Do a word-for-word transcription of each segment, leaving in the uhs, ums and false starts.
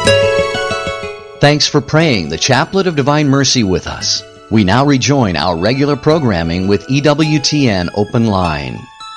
Thanks for praying the Chaplet of Divine Mercy with us. We now rejoin our regular programming with E W T N Open Line.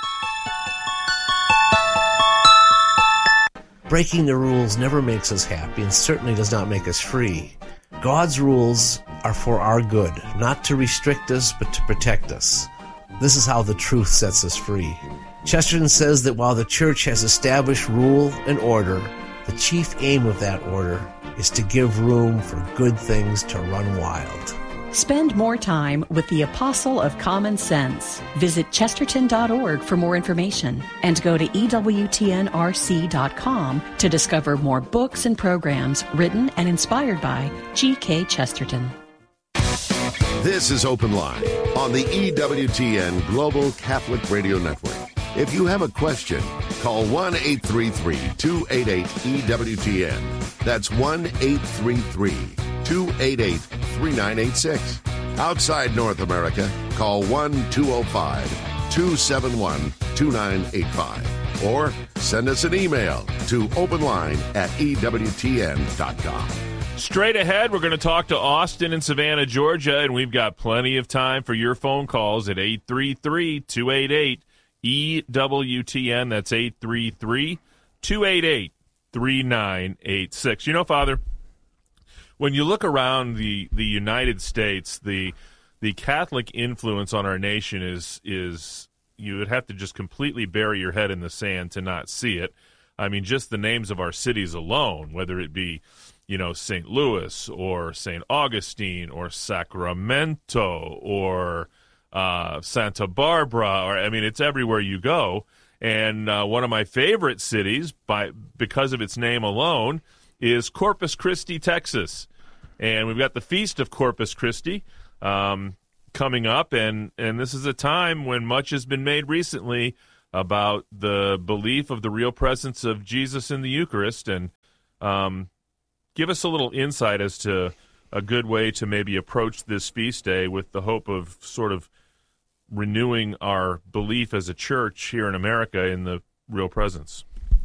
Breaking the rules never makes us happy and certainly does not make us free. God's rules are for our good, not to restrict us, but to protect us. This is how the truth sets us free. Chesterton says that while the Church has established rule and order, the chief aim of that order is to give room for good things to run wild. Spend more time with the Apostle of Common Sense. Visit chesterton dot org for more information and go to E W T N R C dot com to discover more books and programs written and inspired by G K Chesterton. This is Open Line on the E W T N Global Catholic Radio Network. If you have a question, call one eight three three, two eight eight, E W T N. That's one eight three three, two eight eight, three nine eight six. Outside North America, call one two zero five, two seven one, two nine eight five. Or send us an email to openline at E W T N dot com. Straight ahead, we're going to talk to Austin in Savannah, Georgia, and we've got plenty of time for your phone calls at eight three three, two eight eight, E W T N. That's eight three three, two eight eight, three nine eight six. You know, Father, when you look around the, the United States, the the Catholic influence on our nation is is you would have to just completely bury your head in the sand to not see it. I mean, just the names of our cities alone, whether it be, you know, Saint Louis or Saint Augustine or Sacramento or uh, Santa Barbara, or I mean, it's everywhere you go. And uh, one of my favorite cities, by because of its name alone, is Corpus Christi, Texas. And we've got the Feast of Corpus Christi um, coming up, and, and this is a time when much has been made recently about the belief of the real presence of Jesus in the Eucharist. And um, give us a little insight as to a good way to maybe approach this feast day with the hope of sort of renewing our belief as a church here in America in the real presence.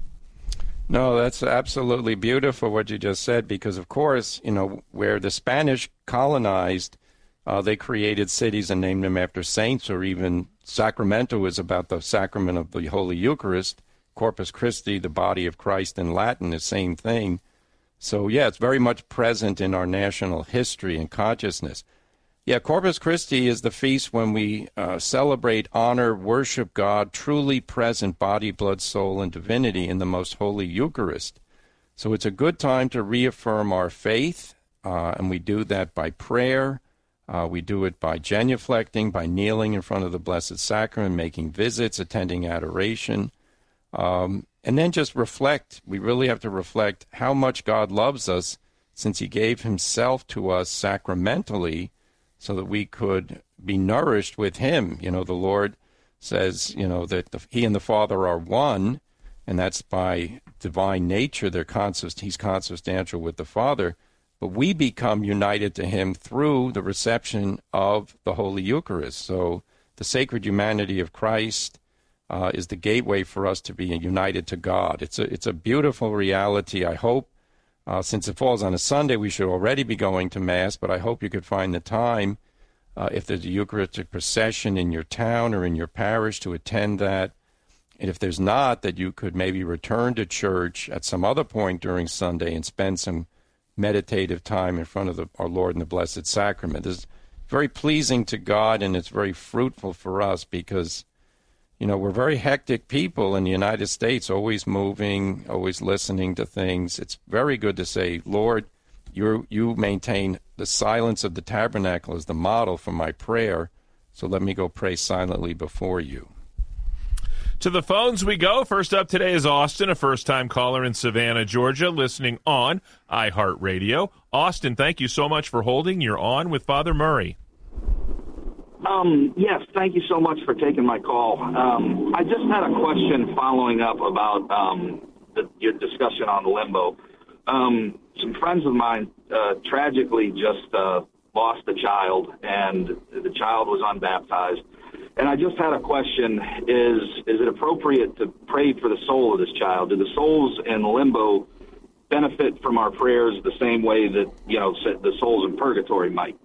No, that's absolutely beautiful what you just said, because, of course, you know, where the Spanish colonized, uh, they created cities and named them after saints, or even Sacramento is about the sacrament of the Holy Eucharist. Corpus Christi, the body of Christ in Latin, the same thing. So, yeah, it's very much present in our national history and consciousness. Yeah, Corpus Christi is the feast when we uh, celebrate, honor, worship God, truly present body, blood, soul, and divinity in the most holy Eucharist. So it's a good time to reaffirm our faith, uh, and we do that by prayer. Uh, we do it by genuflecting, by kneeling in front of the Blessed Sacrament, making visits, attending adoration, um, and then just reflect. We really have to reflect how much God loves us, since he gave himself to us sacramentally, so that we could be nourished with him. You know, the Lord says, you know, that the, he and the Father are one, and that's by divine nature. They're consist, he's consubstantial with the Father, but we become united to him through the reception of the Holy Eucharist. So the sacred humanity of Christ uh, is the gateway for us to be united to God. It's a, it's a beautiful reality. I hope Uh, since it falls on a Sunday, we should already be going to Mass, but I hope you could find the time, uh, if there's a Eucharistic procession in your town or in your parish, to attend that. And if there's not, that you could maybe return to church at some other point during Sunday and spend some meditative time in front of the, our Lord in the Blessed Sacrament. It's very pleasing to God, and it's very fruitful for us because, you know, we're very hectic people in the United States, always moving, always listening to things. It's very good to say, Lord, you you maintain the silence of the tabernacle as the model for my prayer, so let me go pray silently before you. To the phones we go. First up today is Austin, a first-time caller in Savannah, Georgia, listening on iHeartRadio. Austin, thank you so much for holding. You're on with Father Murray. Um, yes, thank you so much for taking my call. Um, I just had a question following up about um, the, your discussion on limbo. Um, some friends of mine uh, tragically just uh, lost a child, and the child was unbaptized. And I just had a question, is is it appropriate to pray for the soul of this child? Do the souls in limbo benefit from our prayers the same way that, you know, the souls in purgatory might?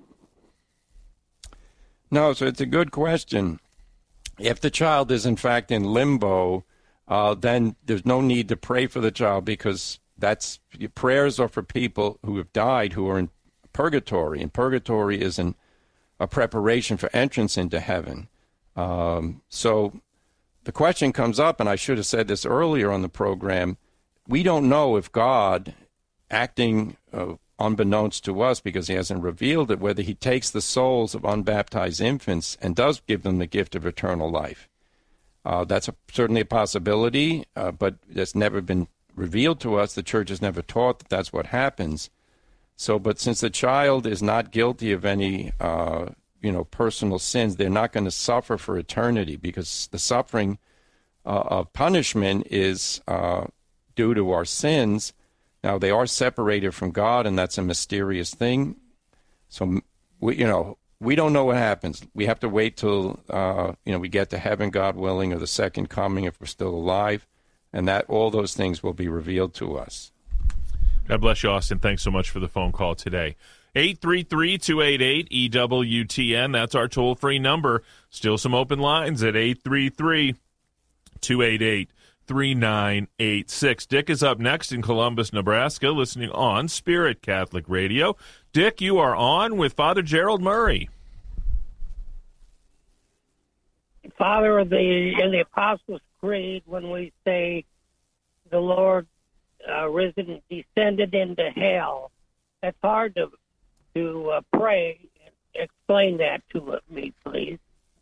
No, so it's a good question. If the child is, in fact, in limbo, uh, then there's no need to pray for the child, because that's prayers are for people who have died who are in purgatory, and purgatory is an, a preparation for entrance into heaven. Um, so the question comes up, and I should have said this earlier on the program, we don't know if God, acting uh, unbeknownst to us because he hasn't revealed it, whether he takes the souls of unbaptized infants and does give them the gift of eternal life. Uh, that's a, certainly a possibility, uh, but that's never been revealed to us. The church has never taught that that's what happens. So, but since the child is not guilty of any, uh, you know, personal sins, they're not going to suffer for eternity, because the suffering uh, of punishment is uh, due to our sins. Now, they are separated from God, and that's a mysterious thing. So, we, you know, we don't know what happens. We have to wait till, uh, you know, we get to heaven, God willing, or the second coming if we're still alive, and that all those things will be revealed to us. God bless you, Austin. Thanks so much for the phone call today. eight three three, two eight eight, E W T N. That's our toll-free number. Still some open lines at eight three three, two eight eight, three nine eight six. Dick is up next in Columbus, Nebraska, listening on Spirit Catholic Radio. Dick, you are on with Father Gerald Murray. Father, the in the Apostles' Creed, when we say the Lord uh, risen, descended into hell, that's hard to to uh, pray. Explain that to me, please.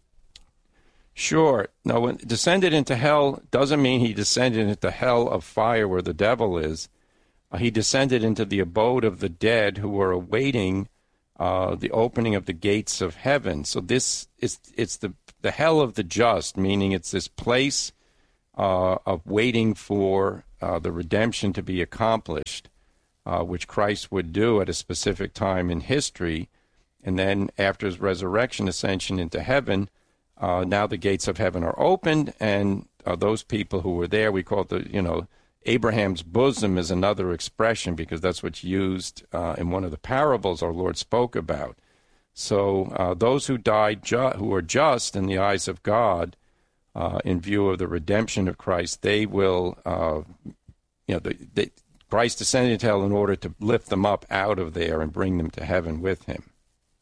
Sure. No, when descended into hell doesn't mean he descended into hell of fire where the devil is. Uh, he descended into the abode of the dead who were awaiting uh, the opening of the gates of heaven. So this is it's the the hell of the just, meaning it's this place uh, of waiting for uh, the redemption to be accomplished, uh, which Christ would do at a specific time in history. And then after his resurrection, ascension into heaven, uh, now the gates of heaven are opened, and uh, those people who were there, we call it the, you know, Abraham's bosom is another expression, because that's what's used uh, in one of the parables our Lord spoke about. So uh, those who died, ju- who are just in the eyes of God, uh, in view of the redemption of Christ, they will, uh, you know, the, they, Christ descended into hell in order to lift them up out of there and bring them to heaven with him.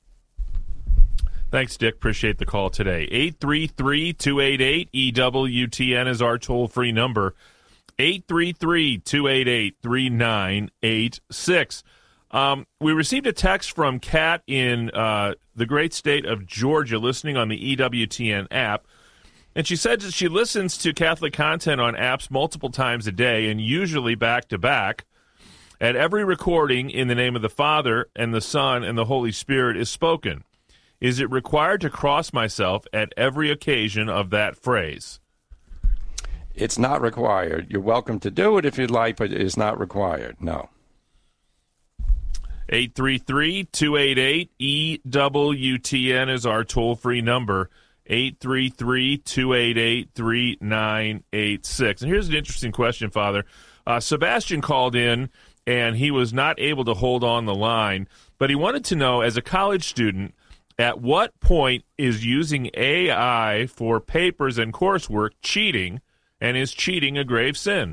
Thanks, Dick. Appreciate the call today. eight three three, two eight eight, E W T N is our toll-free number. eight three three, two eight eight, three nine eight six. Um, we received a text from Kat in uh, the great state of Georgia, listening on the E W T N app. And she said that she listens to Catholic content on apps multiple times a day, and usually back-to-back. At every recording, in the name of the Father and the Son and the Holy Spirit is spoken. Is it required to cross myself at every occasion of that phrase? It's not required. You're welcome to do it if you'd like, but it is not required, no. eight three three, two eight eight, E W T N is our toll-free number. eight three three, two eight eight, three nine eight six. And here's an interesting question, Father. Uh, Sebastian called in, and he was not able to hold on the line, but he wanted to know, as a college student, at what point is using A I for papers and coursework cheating, and is cheating a grave sin?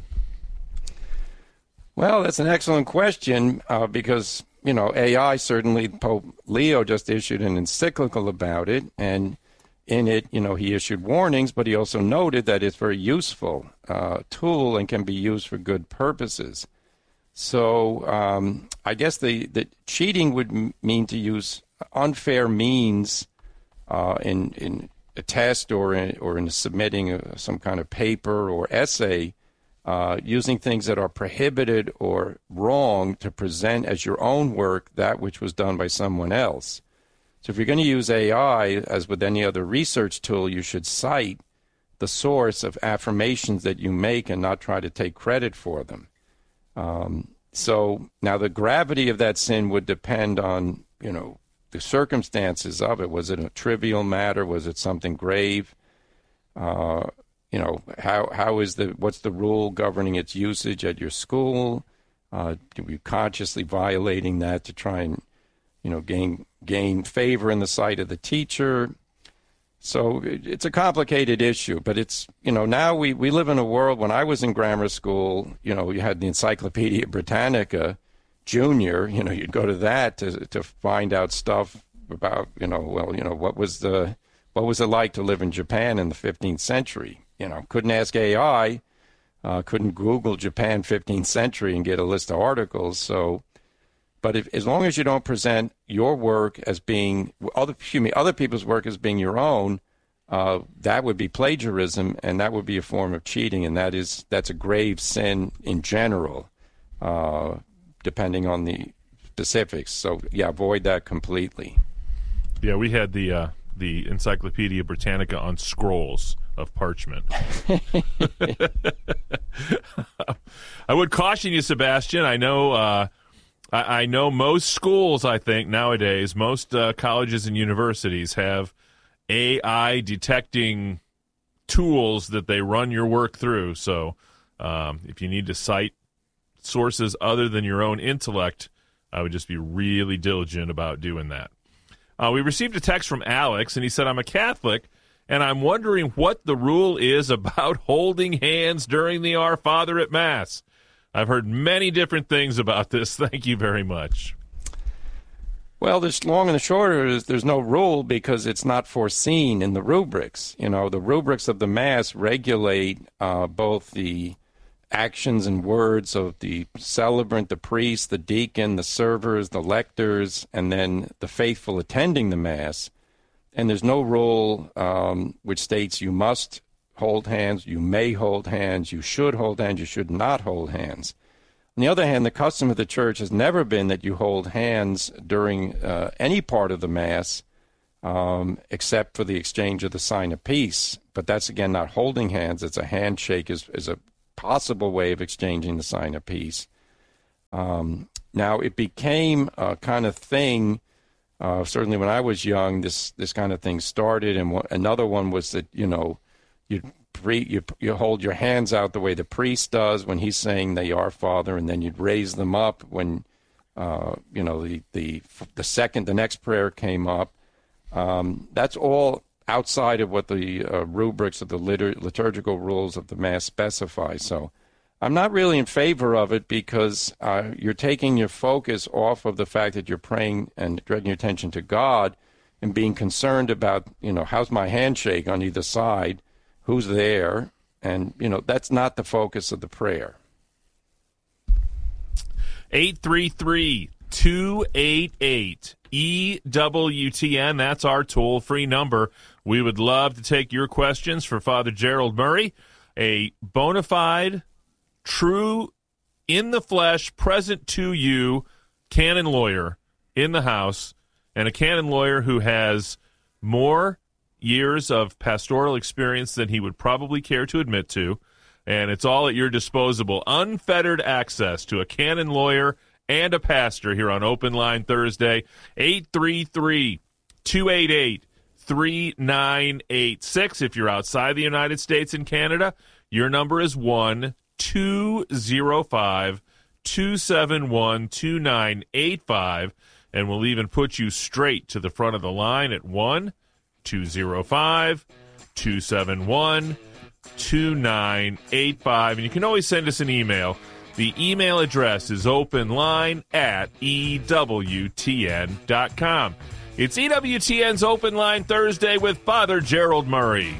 Well, that's an excellent question, uh, because, you know, A I, certainly Pope Leo just issued an encyclical about it, and in it, you know, he issued warnings, but he also noted that it's a very useful uh, tool and can be used for good purposes. So um, I guess the, the cheating would m- mean to use unfair means uh, in in a test or in, or in submitting a, some kind of paper or essay, uh, using things that are prohibited or wrong to present as your own work that which was done by someone else. So if you're going to use A I, as with any other research tool, you should cite the source of affirmations that you make and not try to take credit for them. Um, so now the gravity of that sin would depend on, you know, the circumstances of it. Was it a trivial matter? Was it something grave? Uh, you know, how how is the what's the rule governing its usage at your school? Uh, we're consciously violating that to try and, you know, gain gain favor in the sight of the teacher. So it's a complicated issue, but it's, you know, now we, we live in a world. When I was in grammar school, you know, you had the Encyclopedia Britannica Junior, you know, you'd go to that to to find out stuff about, you know, well, you know, what was the, what was it like to live in Japan in the fifteenth century? You know, couldn't ask A I, uh, couldn't Google Japan fifteenth century and get a list of articles. So, but if, as long as you don't present your work as being other, excuse me, other people's work as being your own, uh, that would be plagiarism, and that would be a form of cheating, and that is that's a grave sin in general, uh, depending on the specifics. So yeah, avoid that completely. Yeah, we had the uh, the Encyclopedia Britannica on scrolls of parchment. I would caution you, Sebastian. I know. Uh, I know most schools, I think, nowadays, most uh, colleges and universities have A I detecting tools that they run your work through. So um, if you need to cite sources other than your own intellect, I would just be really diligent about doing that. Uh, we received a text from Alex, and he said, I'm a Catholic, and I'm wondering what the rule is about holding hands during the Our Father at Mass. I've heard many different things about this. Thank you very much. Well, the long and the short is there's no rule because it's not foreseen in the rubrics. You know, the rubrics of the Mass regulate uh, both the actions and words of the celebrant, the priest, the deacon, the servers, the lectors, and then the faithful attending the Mass. And there's no rule um, which states you must hold hands, you may hold hands, you should hold hands, you should not hold hands. On the other hand, the custom of the Church has never been that you hold hands during uh, any part of the Mass um, except for the exchange of the sign of peace. But that's, again, not holding hands. It's a handshake is, is a possible way of exchanging the sign of peace. Um, now, it became a kind of thing, uh, certainly when I was young, this, this kind of thing started. And one, another one was that, you know, You, pre, you you hold your hands out the way the priest does when he's saying the Our Father, and then you'd raise them up when uh, you know the, the the second the next prayer came up. Um, that's all outside of what the uh, rubrics of the litur- liturgical rules of the Mass specify. So I'm not really in favor of it because uh, you're taking your focus off of the fact that you're praying and directing your attention to God and being concerned about, you know, how's my handshake on either side, who's there, and, you know, that's not the focus of the prayer. eight three three, two eight eight, E W T N, that's our toll-free number. We would love to take your questions for Father Gerald Murray, a bona fide, true, in-the-flesh, present-to-you canon lawyer in the house, and a canon lawyer who has more years of pastoral experience than he would probably care to admit to, and it's all at your disposal. Unfettered access to a canon lawyer and a pastor here on Open Line Thursday. Eight three three, two eight eight, three nine eight six. If you're outside the United States and Canada, your number is one two zero five, two seven one, two nine eight five, and we'll even put you straight to the front of the line at one two zero five, two seven one, two nine eight five. And you can always send us an email. The email address is openline at E W T N dot com. It's E W T N's Open Line Thursday with Father Gerald Murray.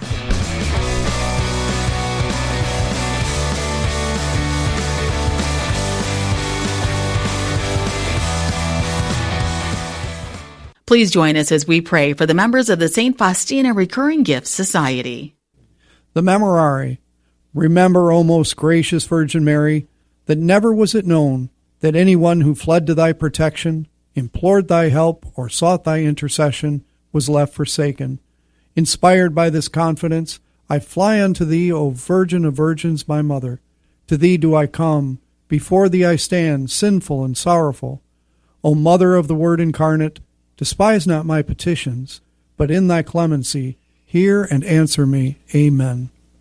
Please join us as we pray for the members of the Saint Faustina Recurring Gifts Society. The Memorare. Remember, O most gracious Virgin Mary, that never was it known that anyone who fled to thy protection, implored thy help, or sought thy intercession was left forsaken. Inspired by this confidence, I fly unto thee, O Virgin of Virgins, my Mother. To thee do I come, before thee I stand, sinful and sorrowful. O Mother of the Word incarnate, despise not my petitions, but in thy clemency hear and answer me. Amen.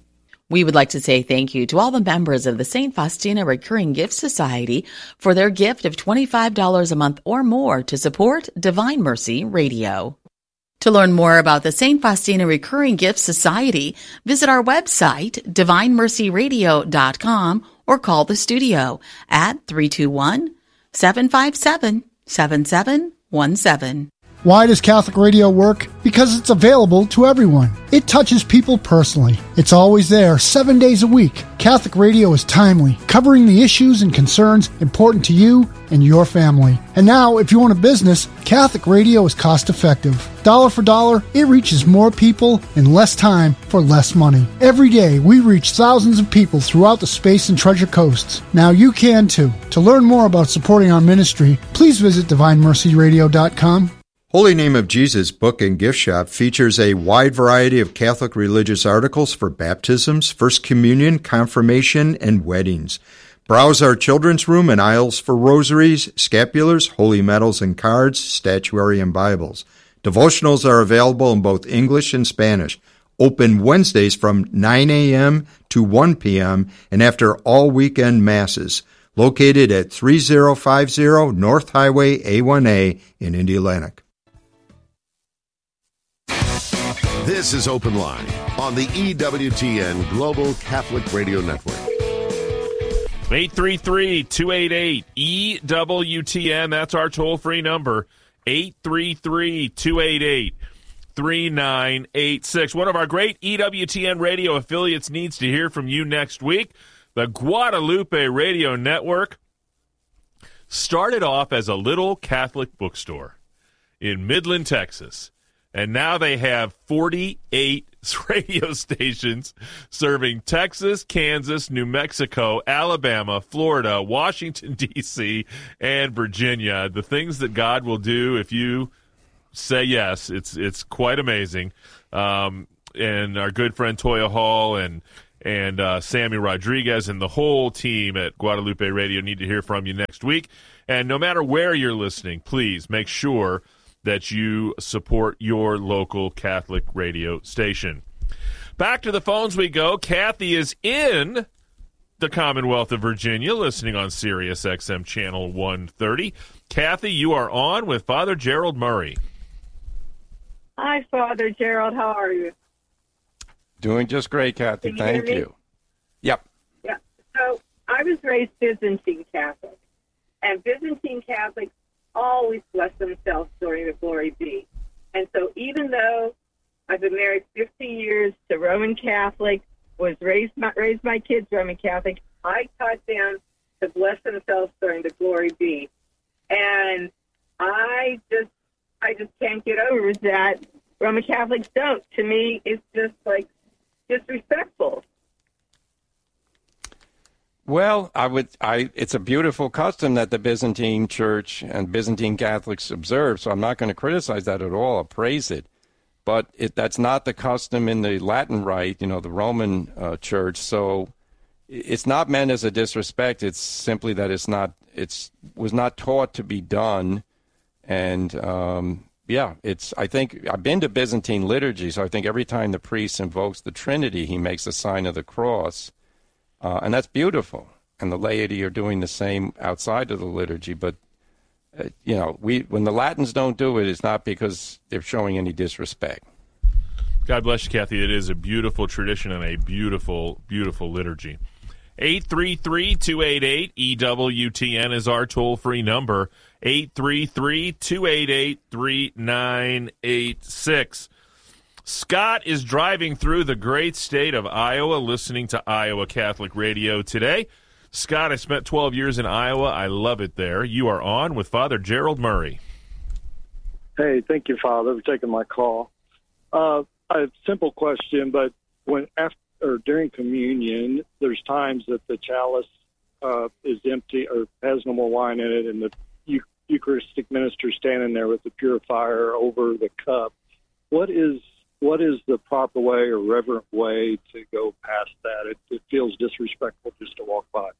We would like to say thank you to all the members of the Saint Faustina Recurring Gift Society for their gift of twenty-five dollars a month or more to support Divine Mercy Radio. To learn more about the Saint Faustina Recurring Gift Society, visit our website, divine mercy radio dot com, or call the studio at three two one, seven five seven, seven seven one seven. Why does Catholic radio work? Because it's available to everyone. It touches people personally. It's always there, seven days a week. Catholic radio is timely, covering the issues and concerns important to you and your family. And now, if you own a business, Catholic radio is cost-effective. Dollar for dollar, it reaches more people in less time for less money. Every day, we reach thousands of people throughout the Space and Treasure Coasts. Now you can too. To learn more about supporting our ministry, please visit divine mercy radio dot com. Holy Name of Jesus Book and Gift Shop features a wide variety of Catholic religious articles for baptisms, First Communion, confirmation, and weddings. Browse our children's room and aisles for rosaries, scapulars, holy medals and cards, statuary, and Bibles. Devotionals are available in both English and Spanish. Open Wednesdays from nine a.m. to one p.m. and after all weekend masses. Located at three oh five oh North Highway A one A in Indianapolis. This is Open Line on the E W T N Global Catholic Radio Network. eight three three, two eight eight, E W T N. That's our toll-free number, eight three three, two eight eight, three nine eight six. One of our great E W T N radio affiliates needs to hear from you next week. The Guadalupe Radio Network started off as a little Catholic bookstore in Midland, Texas. And now they have forty-eight radio stations serving Texas, Kansas, New Mexico, Alabama, Florida, Washington, D C, and Virginia. The things that God will do if you say yes, it's it's quite amazing. Um, and our good friend Toya Hall and and uh, Sammy Rodriguez and the whole team at Guadalupe Radio need to hear from you next week. And no matter where you're listening, please make sure that you support your local Catholic radio station. Back to the phones we go. Kathy is in the Commonwealth of Virginia, listening on Sirius X M Channel one thirty. Kathy, you are on with Father Gerald Murray. Hi, Father Gerald. How are you? Doing just great, Kathy. Can you Thank hear me? you. Yep. Yeah. So I was raised Byzantine Catholic, and Byzantine Catholics always bless themselves during the Glory Be. And so even though I've been married fifty years to Roman Catholic, was raised my, raised my kids Roman Catholic, I taught them to bless themselves during the Glory Be. And I just I just can't get over that Roman Catholics don't. To me, it's just like disrespectful. Well, I would. I. It's a beautiful custom that the Byzantine Church and Byzantine Catholics observe, so I'm not going to criticize that at all. I'll praise it, but it, that's not the custom in the Latin Rite, you know, the Roman uh, Church. So it's not meant as a disrespect. It's simply that it's not. It's was not taught to be done, and um, yeah, it's. I think I've been to Byzantine liturgy, so I think every time the priest invokes the Trinity, he makes a sign of the cross. Uh, and that's beautiful, and the laity are doing the same outside of the liturgy. But uh, you know, we when the Latins don't do it, it's not because they're showing any disrespect. God bless you, Kathy. It is a beautiful tradition and a beautiful, beautiful liturgy. eight three three, two eight eight, E W T N is our toll-free number. eight three three, two eight eight, three nine eight six. Scott is driving through the great state of Iowa, listening to Iowa Catholic Radio today. Scott, I spent twelve years in Iowa. I love it there. You are on with Father Gerald Murray. Hey, thank you, Father, for taking my call. Uh, I have a simple question, but when after or during communion, there's times that the chalice uh, is empty or has no more wine in it, and the Eu- Eucharistic minister standing there with the purifier over the cup. What is What is the proper way or reverent way to go past that? It, it feels disrespectful just to walk by.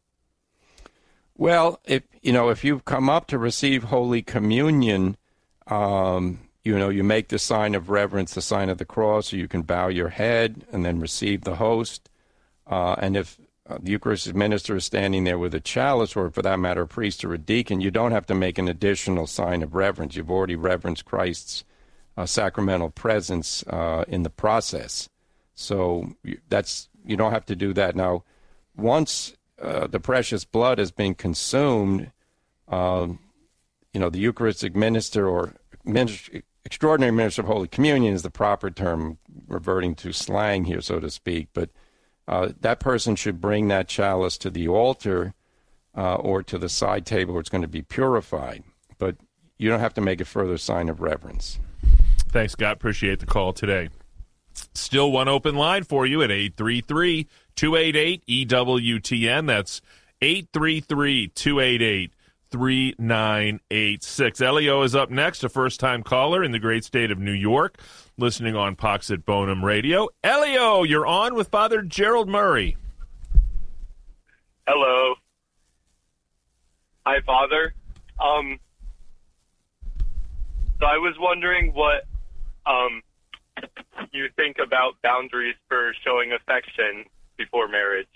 Well, if you know, if you've come up to receive Holy Communion, um, you know, you make the sign of reverence, the sign of the cross, so you can bow your head and then receive the host. Uh, and if uh, the Eucharistic minister is standing there with a chalice, or for that matter, a priest or a deacon, you don't have to make an additional sign of reverence. You've already reverenced Christ's uh, sacramental presence uh, in the process. So that's you don't have to do that. Now, once uh, the precious blood has been consumed, uh, you know, the Eucharistic minister or minister, extraordinary minister of Holy Communion is the proper term, reverting to slang here, so to speak. But uh, that person should bring that chalice to the altar uh, or to the side table where it's going to be purified. But you don't have to make a further sign of reverence. Thanks, Scott. Appreciate the call today. Still one open line for you at eight three three, two eight eight, E W T N. That's eight three three, two eight eight, three nine eight six. Elio is up next, a first-time caller in the great state of New York, listening on Pax et Bonum Radio. Elio, you're on with Father Gerald Murray. Hello. Hi, Father. Um, so I was wondering what um, you think about boundaries for showing affection before marriage.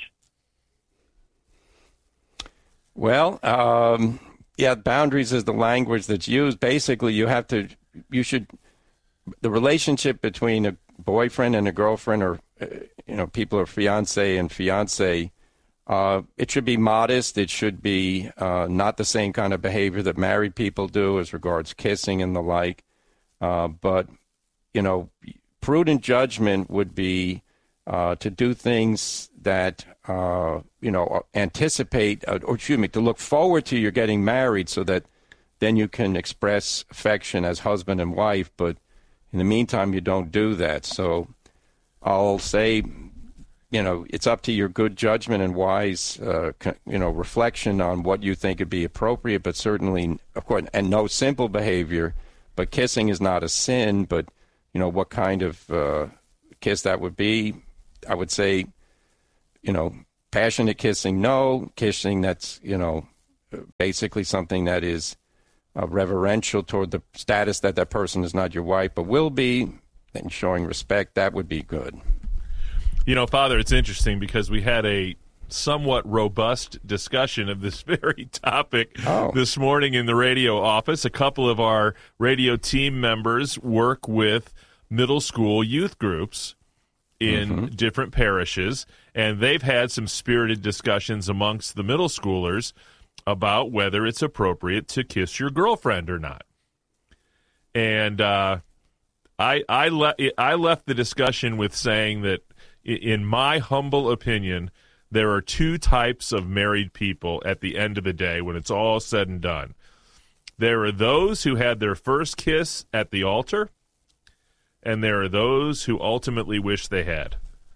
Well, um, yeah, boundaries is the language that's used. Basically, you have to, you should, the relationship between a boyfriend and a girlfriend, or, uh, you know, people are fiance and fiance, uh, it should be modest. It should be uh, not the same kind of behavior that married people do as regards kissing and the like. Uh, but, you know, prudent judgment would be uh, to do things that, uh, you know, anticipate, uh, or excuse me, to look forward to your getting married so that then you can express affection as husband and wife. But in the meantime, you don't do that. So I'll say, you know, it's up to your good judgment and wise, uh, you know, reflection on what you think would be appropriate, but certainly, of course, and no simple behavior. But kissing is not a sin, but, you know, what kind of uh, kiss that would be, I would say, you know, passionate kissing, no. Kissing that's, you know, basically something that is uh, reverential toward the status that that person is not your wife, but will be, and showing respect, that would be good. You know, Father, it's interesting because we had a somewhat robust discussion of this very topic oh. this morning in the radio office. A couple of our radio team members work with middle school youth groups in mm-hmm. different parishes, and they've had some spirited discussions amongst the middle schoolers about whether it's appropriate to kiss your girlfriend or not. And uh, I I, le- I left the discussion with saying that, in my humble opinion, there are two types of married people at the end of the day when it's all said and done. There are those who had their first kiss at the altar, and there are those who ultimately wish they had.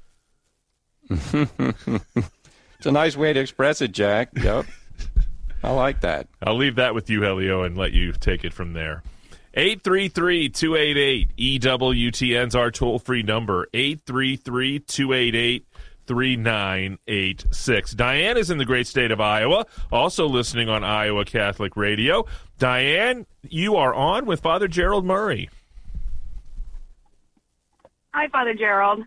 It's a nice way to express it, Jack. Yep. I like that. I'll leave that with you, Helio, and let you take it from there. eight three three, two eight eight, E W T N's our toll-free number, eight three three, two eight eight, three nine eight six. Diane is in the great state of Iowa, also listening on Iowa Catholic Radio. Diane, you are on with Father Gerald Murray. Hi, Father Gerald.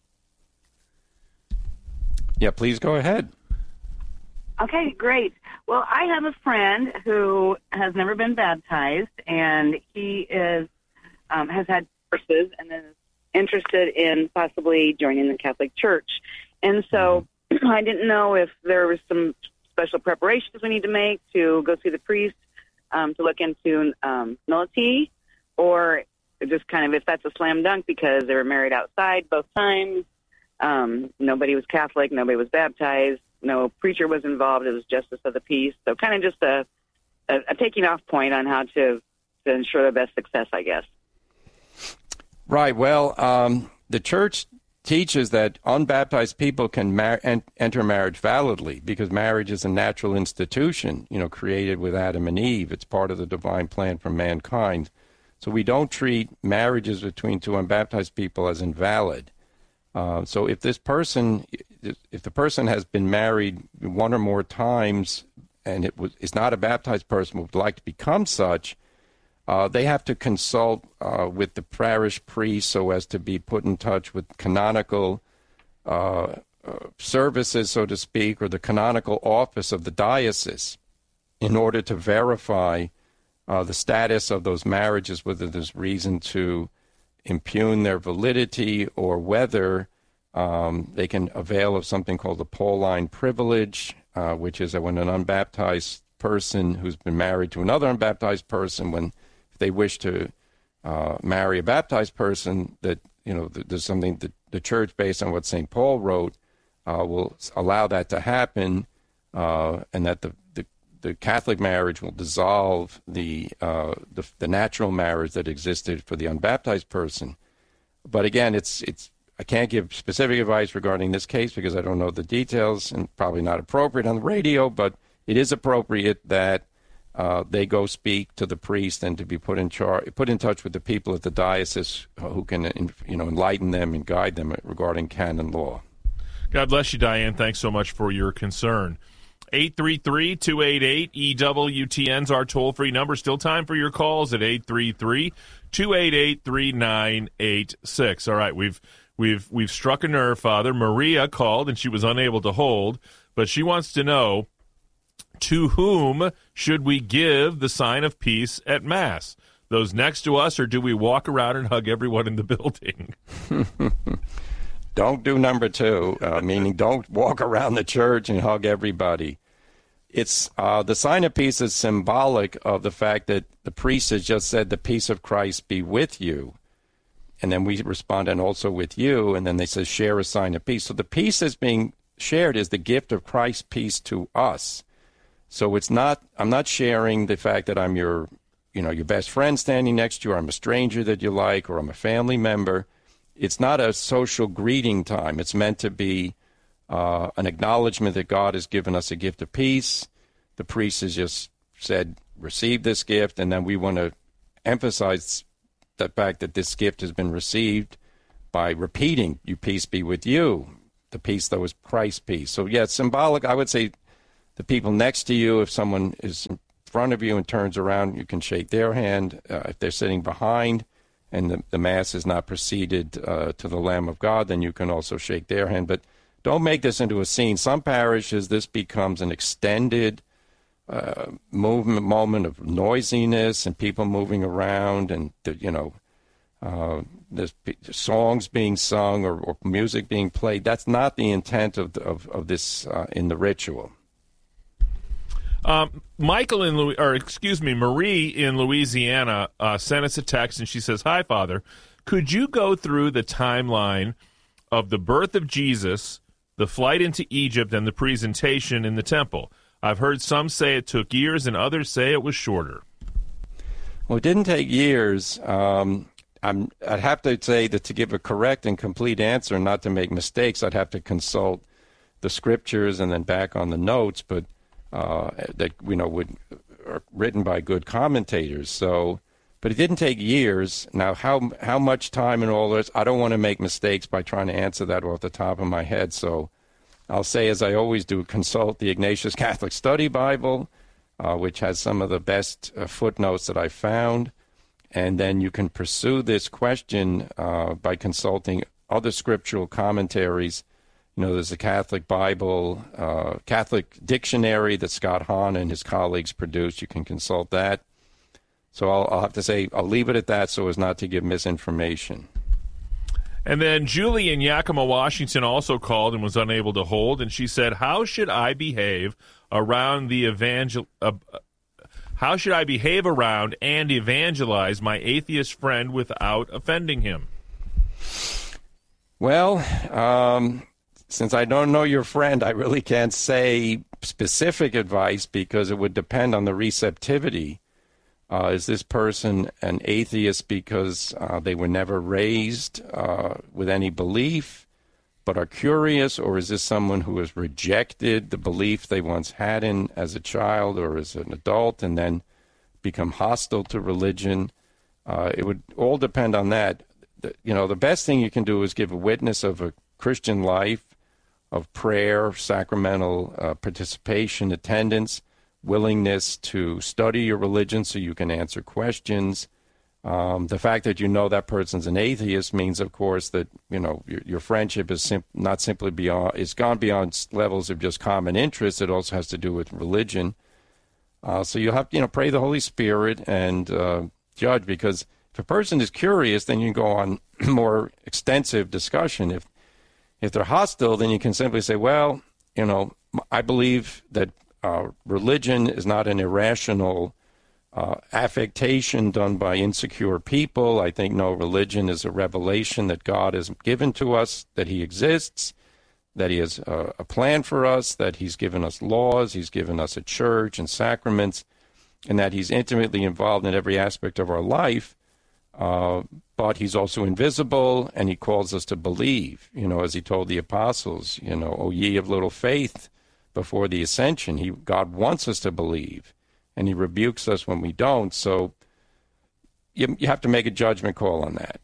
Yeah, please go ahead. Okay, great. Well, I have a friend who has never been baptized, and he is um, has had courses and is interested in possibly joining the Catholic Church. And so mm-hmm. I didn't know if there was some special preparations we need to make to go see the priest um, to look into um, nullity, or just kind of if that's a slam dunk because they were married outside both times. Um, nobody was Catholic, nobody was baptized, no preacher was involved. It was justice of the peace. So kind of just a, a, a taking off point on how to, to ensure the best success, I guess. Right. Well, um, the church teaches that unbaptized people can mar- en- enter marriage validly because marriage is a natural institution, you know, created with Adam and Eve. It's part of the divine plan for mankind. So we don't treat marriages between two unbaptized people as invalid. Uh, so if this person, if the person has been married one or more times and it was is not a baptized person, would like to become such, uh, they have to consult uh, with the parish priest so as to be put in touch with canonical uh, uh, services, so to speak, or the canonical office of the diocese in order to verify uh, the status of those marriages, whether there's reason to impugn their validity or whether um, they can avail of something called the Pauline privilege, uh, which is that when an unbaptized person who's been married to another unbaptized person, when if they wish to uh, marry a baptized person, that you know there's something that the church, based on what Saint Paul wrote, uh, will allow that to happen, uh, and that the, the the Catholic marriage will dissolve the, uh, the the natural marriage that existed for the unbaptized person. But again, it's it's I can't give specific advice regarding this case because I don't know the details, and probably not appropriate on the radio. But it is appropriate that uh, they go speak to the priest and to be put in charge, put in touch with the people at the diocese who can, you know, enlighten them and guide them regarding canon law. God bless you, Diane. Thanks so much for your concern. eight three three, two eight eight, E W T N's our toll-free number. Still time for your calls at eight three three, two eight eight, three nine eight six. All right, we've we've we've struck a nerve, Father. Maria called, and she was unable to hold, but she wants to know, to whom should we give the sign of peace at Mass? Those next to us, or do we walk around and hug everyone in the building? Don't do number two, uh, meaning don't walk around the church and hug everybody. It's uh, the sign of peace is symbolic of the fact that the priest has just said, the peace of Christ be with you. And then we respond, and also with you. And then they say, share a sign of peace. So the peace that's being shared is the gift of Christ's peace to us. So it's not, I'm not sharing the fact that I'm your, you know, your best friend standing next to you, or I'm a stranger that you like, or I'm a family member. It's not a social greeting time. It's meant to be uh, an acknowledgement that God has given us a gift of peace. The priest has just said, receive this gift, and then we want to emphasize the fact that this gift has been received by repeating, you peace be with you, the peace that was Christ's peace. So, yeah, it's symbolic. I would say the people next to you, if someone is in front of you and turns around, you can shake their hand. Uh, if they're sitting behind, and the, the Mass is not proceeded uh, to the Lamb of God, then you can also shake their hand. But don't make this into a scene. Some parishes, this becomes an extended uh, movement, moment of noisiness and people moving around, and, you know, uh, there's songs being sung, or, or music being played. That's not the intent of, the, of, of this uh, in the ritual. Um, Michael in Louis, or excuse me, Marie in Louisiana uh, sent us a text, and she says, "Hi, Father. Could you go through the timeline of the birth of Jesus, the flight into Egypt, and the presentation in the temple? I've heard some say it took years, and others say it was shorter." Well, it didn't take years. Um, I'm, I'd have to say that to give a correct and complete answer, not to make mistakes, I'd have to consult the scriptures and then back on the notes, but uh, that you know would are written by good commentators. So, but it didn't take years. Now, how how much time and all this? I don't want to make mistakes by trying to answer that off the top of my head. So, I'll say, as I always do, consult the Ignatius Catholic Study Bible, uh, which has some of the best uh, footnotes that I found. And then you can pursue this question uh, by consulting other scriptural commentaries. You know, there's a Catholic Bible, uh, Catholic dictionary that Scott Hahn and his colleagues produced. You can consult that. So I'll, I'll have to say, I'll leave it at that so as not to give misinformation. And then Julie in Yakima, Washington also called and was unable to hold, and she said, how should I behave around the evangel... Uh, how should I behave around and evangelize my atheist friend without offending him? Well, um, since I don't know your friend, I really can't say specific advice because it would depend on the receptivity. Uh, is this person an atheist because uh, they were never raised uh, with any belief but are curious, or is this someone who has rejected the belief they once had in as a child or as an adult and then become hostile to religion? Uh, it would all depend on that. The, you know, the best thing you can do is give a witness of a Christian life, of prayer, sacramental uh, participation, attendance, willingness to study your religion so you can answer questions, Um, the fact that you know that person's an atheist means, of course, that you know your, your friendship is sim- not simply beyond, it's gone beyond levels of just common interest. It also has to do with religion. Uh, so you have to, you know, pray the Holy Spirit and uh, judge, because if a person is curious, then you can go on more extensive discussion. If if they're hostile, then you can simply say, well, you know, I believe that uh, religion is not an irrational uh, affectation done by insecure people. I think no, religion is a revelation that God has given to us, that he exists, that he has a, a plan for us, that he's given us laws, he's given us a church and sacraments, and that he's intimately involved in every aspect of our life. Uh, but he's also invisible, and he calls us to believe, you know, as he told the apostles, you know, O ye of little faith, before the ascension. He, God wants us to believe, and he rebukes us when we don't. So you, you have to make a judgment call on that.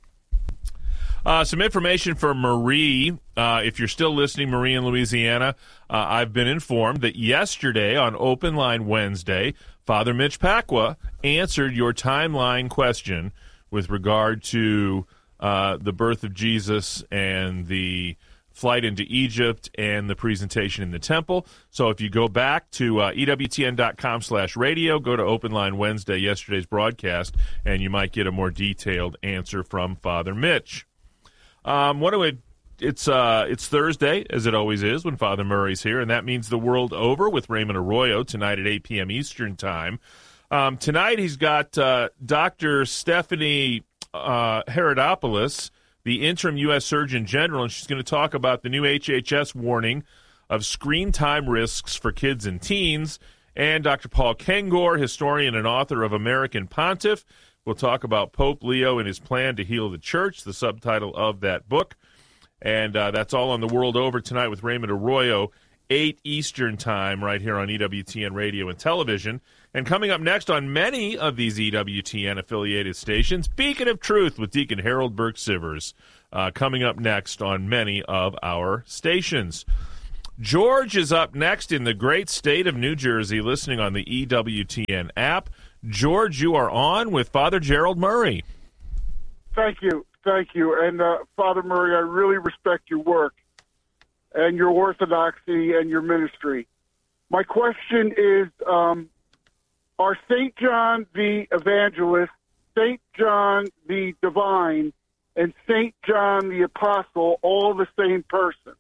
Uh, some information for Marie. Uh, if you're still listening, Marie in Louisiana, uh, I've been informed that yesterday on Open Line Wednesday, Father Mitch Pacwa answered your timeline question with regard to uh, the birth of Jesus and the flight into Egypt and the presentation in the temple. So if you go back to uh, E W T N dot com slash radio, go to Open Line Wednesday, yesterday's broadcast, and you might get a more detailed answer from Father Mitch. Um, what do we... It's uh, it's Thursday, as it always is, when Father Murray's here, and that means The World Over with Raymond Arroyo tonight at eight p.m. Eastern Time. Um, tonight he's got uh, Doctor Stephanie uh, Herodopoulos, the interim U S Surgeon General, and she's going to talk about the new H H S warning of screen time risks for kids and teens. And Doctor Paul Kengor, historian and author of American Pontiff, will talk about Pope Leo and his plan to heal the church, the subtitle of that book. And uh, that's all on The World Over tonight with Raymond Arroyo, eight Eastern Time, right here on E W T N Radio and Television. And coming up next on many of these E W T N-affiliated stations, Beacon of Truth with Deacon Harold Burke-Sivers, uh, coming up next on many of our stations. George is up next in the great state of New Jersey, listening on the E W T N app. George, you are on with Father Gerald Murray. Thank you. Thank you. And, uh, Father Murray, I really respect your work and your orthodoxy and your ministry. My question is, um, are Saint John the Evangelist, Saint John the Divine, and Saint John the Apostle all the same person?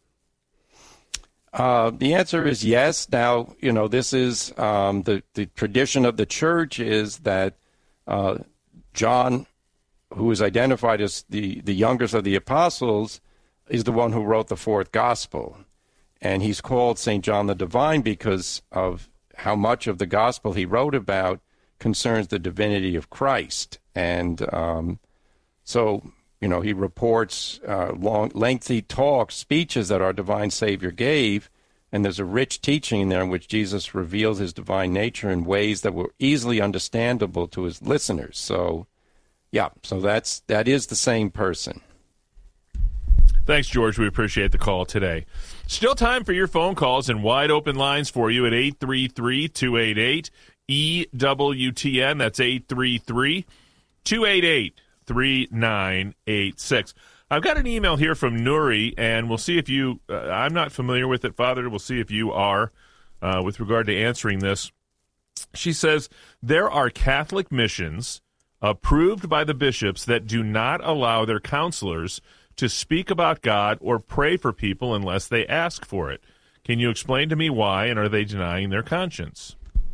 Uh, the answer is yes. Now, you know, this is um, the, the tradition of the church is that uh, John, who is identified as the, the youngest of the apostles, is the one who wrote the fourth gospel. And he's called Saint John the Divine because of how much of the gospel he wrote about concerns the divinity of Christ. And um, so, you know, he reports uh, long, lengthy talks, speeches that our divine Savior gave, and there's a rich teaching in there in which Jesus reveals his divine nature in ways that were easily understandable to his listeners. So, yeah, so that's that is the same person. Thanks, George. We appreciate the call today. Still time for your phone calls and wide open lines for you at eight three three, two eight eight, E W T N. That's eight three three, two eight eight, three nine eight six. I've got an email here from Nuri, and we'll see if you, uh, I'm not familiar with it, Father. We'll see if you are uh, with regard to answering this. She says, there are Catholic missions approved by the bishops that do not allow their counselors to speak about God or pray for people unless they ask for it. Can you explain to me why, and are they denying their conscience?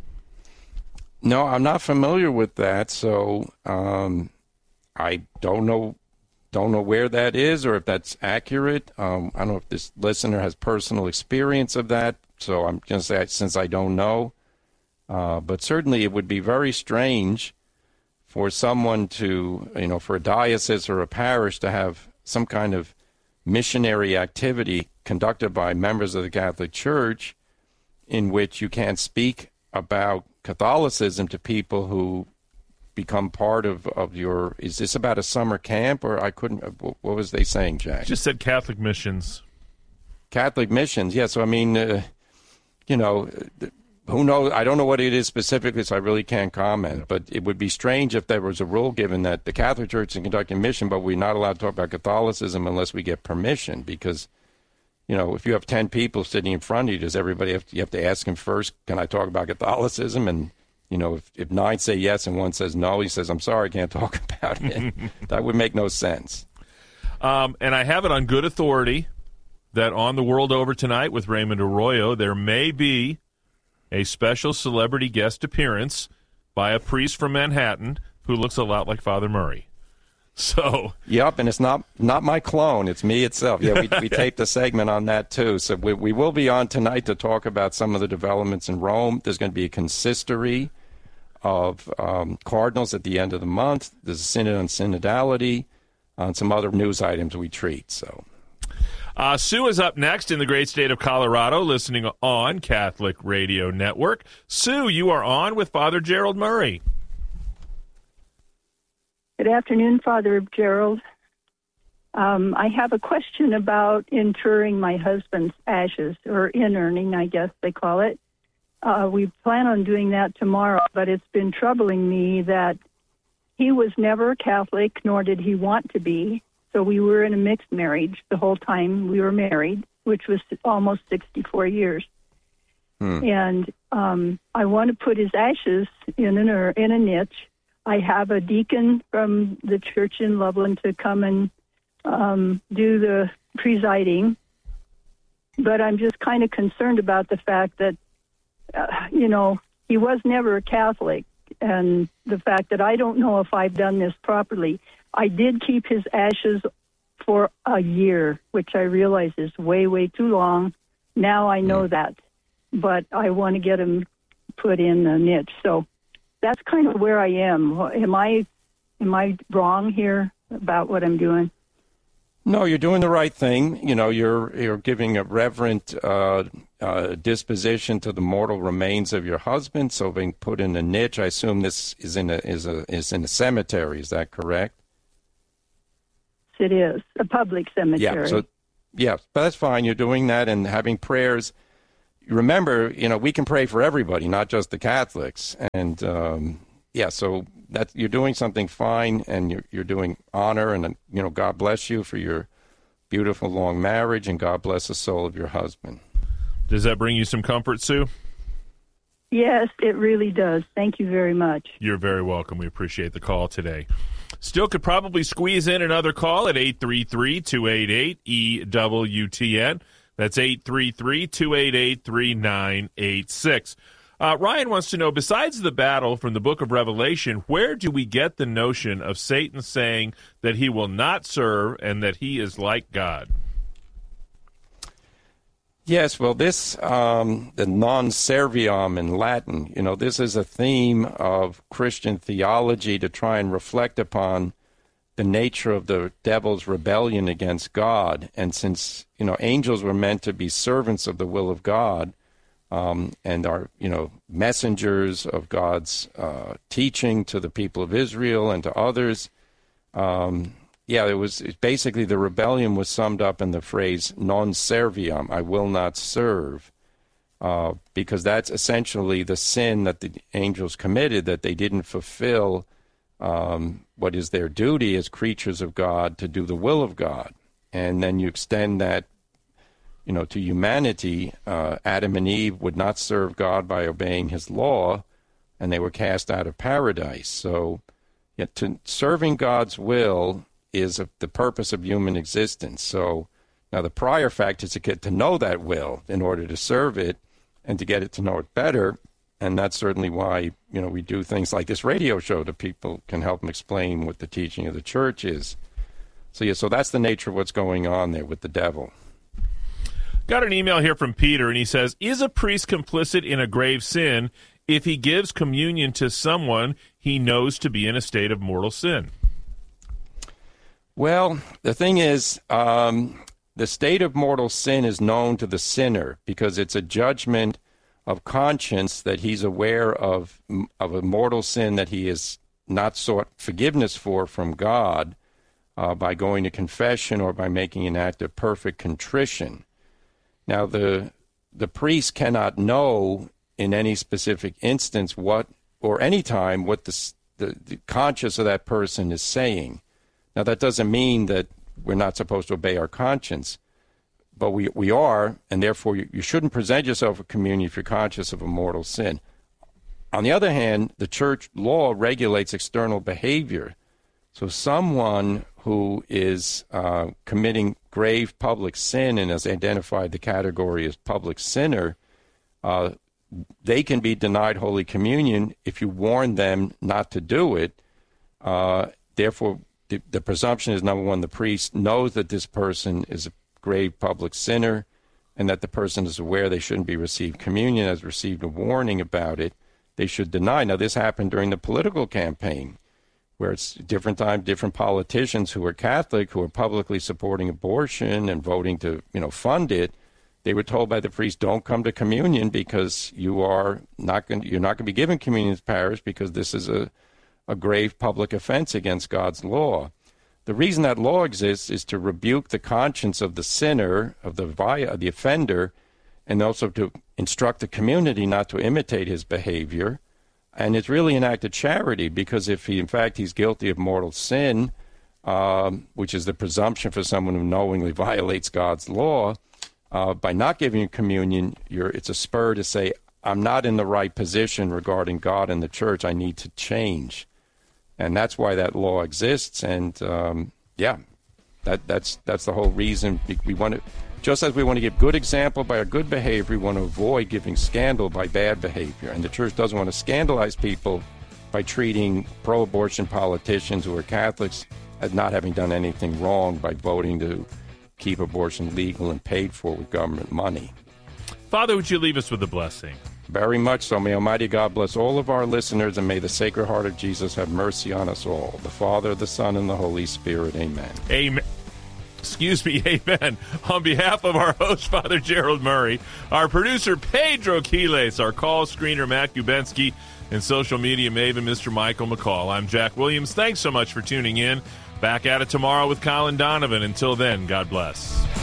No, I'm not familiar with that, so um, I don't know don't know where that is or if that's accurate. Um, I don't know if this listener has personal experience of that, so I'm going to say since I don't know. Uh, but certainly it would be very strange for someone to, you know, for a diocese or a parish to have some kind of missionary activity conducted by members of the Catholic Church in which you can't speak about Catholicism to people who become part of, of your, is this about a summer camp or I couldn't, what was they saying, Jack? Just said Catholic missions. Catholic missions, yeah. So, I mean, uh, you know, who knows? I don't know what it is specifically, so I really can't comment. But it would be strange if there was a rule given that the Catholic Church can conduct a mission, but we're not allowed to talk about Catholicism unless we get permission. Because, you know, if you have ten people sitting in front of you, does everybody have to, you have to ask him first, can I talk about Catholicism? And, you know, if, if nine say yes and one says no, he says, I'm sorry, I can't talk about it. That would make no sense. Um, and I have it on good authority that on The World Over Tonight with Raymond Arroyo, there may be a special celebrity guest appearance by a priest from Manhattan who looks a lot like Father Murray. So, yep, and it's not not my clone; it's me itself. Yeah, we, we taped a segment on that too. So we we will be on tonight to talk about some of the developments in Rome. There's going to be a consistory of um, cardinals at the end of the month. There's a synod on synodality, on some other news items we treat. So. Uh, Sue is up next in the great state of Colorado, listening on Catholic Radio Network. Sue, you are on with Father Gerald Murray. Good afternoon, Father Gerald. Um, I have a question about interring my husband's ashes, or inurning, I guess they call it. Uh, we plan on doing that tomorrow, but it's been troubling me that he was never a Catholic, nor did he want to be. So we were in a mixed marriage the whole time we were married, which was almost sixty-four years. Hmm. And um, I want to put his ashes in an ur- in a niche. I have a deacon from the church in Loveland to come and um, do the presiding. But I'm just kind of concerned about the fact that, uh, you know, he was never a Catholic. And the fact that I don't know if I've done this properly. I did keep his ashes for a year, which I realize is way, way too long. Now I know that, but I want to get him put in a niche. So that's kind of where I am. Am I, am I wrong here about what I'm doing? No, you're doing the right thing. You know, you're you're giving a reverent uh, uh, disposition to the mortal remains of your husband. So being put in a niche, I assume this is in a is a is in a cemetery. Is that correct? It is a public cemetery. Yeah, so yeah, but that's fine. You're doing that and having prayers. Remember, you know, we can pray for everybody, not just the Catholics. And um, yeah, so that you're doing something fine, and you're you're doing honor, and you know, God bless you for your beautiful long marriage, and God bless the soul of your husband. Does that bring you some comfort, Sue? Yes, it really does. Thank you very much. You're very welcome. We appreciate the call today. Still could probably squeeze in another call at eight three three, two eight eight, E W T N. That's eight three three, two eight eight, three nine eight six. Uh, Ryan wants to know, besides the battle from the book of Revelation, where do we get the notion of Satan saying that he will not serve and that he is like God? Yes, well, this, um, the non serviam in Latin, you know, this is a theme of Christian theology to try and reflect upon the nature of the devil's rebellion against God. And since, you know, angels were meant to be servants of the will of God, um, and are, you know, messengers of God's uh, teaching to the people of Israel and to others, um, yeah, it was it basically the rebellion was summed up in the phrase non serviam, I will not serve, uh, because that's essentially the sin that the angels committed, that they didn't fulfill um, what is their duty as creatures of God to do the will of God. And then you extend that, you know, to humanity. uh, Adam and Eve would not serve God by obeying his law, and they were cast out of paradise. So yeah, to serving God's will is a, the purpose of human existence. So now the prior fact is to get to know that will in order to serve it and to get it to know it better. And that's certainly why, you know, we do things like this radio show that people can help them explain what the teaching of the church is. So yeah, so that's the nature of what's going on there with the devil. Got an email here from Peter, and he says, is a priest complicit in a grave sin if he gives communion to someone he knows to be in a state of mortal sin? Well, the thing is, um, the state of mortal sin is known to the sinner because it's a judgment of conscience that he's aware of, of a mortal sin that he has not sought forgiveness for from God uh, by going to confession or by making an act of perfect contrition. Now, the the priest cannot know in any specific instance what, or any time, what the, the, the conscience of that person is saying. Now, that doesn't mean that we're not supposed to obey our conscience, but we, we are, and therefore you, you shouldn't present yourself at communion if you're conscious of a mortal sin. On the other hand, the church law regulates external behavior. So someone who is uh, committing grave public sin and has identified the category as public sinner, uh, they can be denied Holy Communion if you warn them not to do it. Uh, therefore, the, the presumption is, number one, the priest knows that this person is a grave public sinner and that the person is aware they shouldn't be received communion, has received a warning about it. They should deny. Now, this happened during the political campaign, where it's different time, different politicians who are Catholic, who are publicly supporting abortion and voting to, you know, fund it. They were told by the priest, don't come to communion because you are not going, you're not going to be given communion in the parish because this is a, a grave public offense against God's law. The reason that law exists is to rebuke the conscience of the sinner, of the via, the offender, and also to instruct the community not to imitate his behavior. And it's really an act of charity, because if he, in fact, he's guilty of mortal sin, um, which is the presumption for someone who knowingly violates God's law, uh, by not giving communion, you're, it's a spur to say, I'm not in the right position regarding God and the church. I need to change. And that's why that law exists. And, um, yeah, that, that's that's the whole reason we want to, just as we want to give good example by our good behavior, we want to avoid giving scandal by bad behavior. And the church doesn't want to scandalize people by treating pro-abortion politicians who are Catholics as not having done anything wrong by voting to keep abortion legal and paid for with government money. Father, would you leave us with a blessing? Very much so. May Almighty God bless all of our listeners, and may the Sacred Heart of Jesus have mercy on us all. The Father, the Son, and the Holy Spirit. Amen. Amen. Excuse me, amen. On behalf of our host, Father Gerald Murray, our producer, Pedro Quiles, our call screener, Matt Gubensky, and social media maven, Mister Michael McCall, I'm Jack Williams. Thanks so much for tuning in. Back at it tomorrow with Colin Donovan. Until then, God bless.